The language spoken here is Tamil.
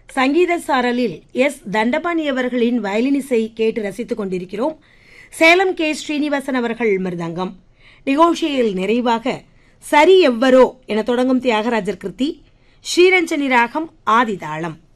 சங்கீத சாரலில் எஸ் தண்டபாணி அவர்களின் வயலினிசை கேட்டு ரசித்துக் கொண்டிருக்கிறோம். சேலம் கே ஸ்ரீனிவாசன் அவர்கள் மிருதங்கம். நிகழ்ச்சியில் நிறைவாக சரி எவ்வரோ என தொடங்கும் தியாகராஜர் கிருத்தி, ஸ்ரீரஞ்சனி ராகம், ஆதிதாளம்.